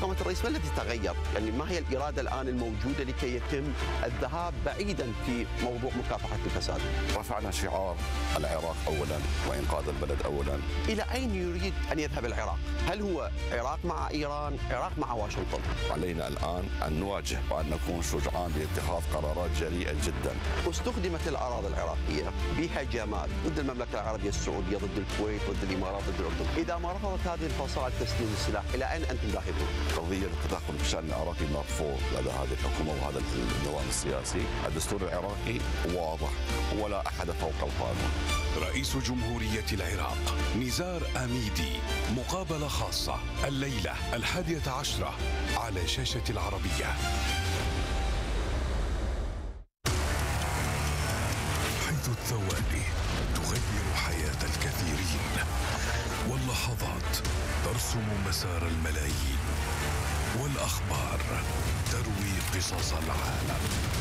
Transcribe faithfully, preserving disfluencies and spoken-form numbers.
فخامة الرئيس ما الذي تغير؟ يعني ما هي الإرادة الآن الموجودة لكي يتم الذهاب بعيدا في موضوع مكافحة الفساد؟ رفعنا شعار العراق أولا وإنقاذ البلد أولا. إلى أين يريد أن يذهب العراق؟ هل هو عراق مع إيران، عراق مع واشنطن؟ علينا الآن أن نواجه وأن نكون شجعان باتخاذ قرارات جريئة جدا. استخدمت الأراضي العراقية بهجمات ضد المملكة العربية السعودية، ضد الكويت، ضد الإمارات، ضد الأردن. إذا ما رفضت هذه الفصائل تسليم السلاح، إلى أين أنتم ذاهبون؟ قضية التدخل في الشأن العراقي مرفوض لدى هذه الحكومة وهذا النظام السياسي. الدستور العراقي واضح ولا أحد فوق القانون. رئيس جمهورية العراق نزار أميدي، مقابلة خاصة الليلة الحادية عشرة على شاشة العربية. حيث الثواني تغير حياة الكثيرين، واللحظات ترسم مسار الملايين، والأخبار تروي قصص العالم.